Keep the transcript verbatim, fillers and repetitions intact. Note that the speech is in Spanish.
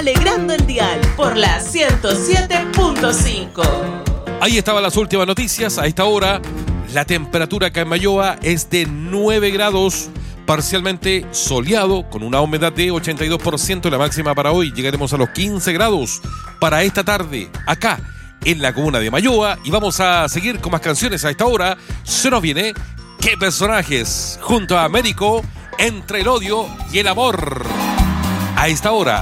alegrando el dial por la ciento siete punto cinco. Ahí estaban las últimas noticias. A esta hora, la temperatura acá en Mayoa es de nueve grados, parcialmente soleado, con una humedad de ochenta y dos por ciento. La máxima para hoy llegaremos a los quince grados para esta tarde, acá en la comuna de Mayoa. Y vamos a seguir con más canciones a esta hora. Se nos viene ¿Qué personajes? Junto a Américo, Entre el odio y el amor. A esta hora,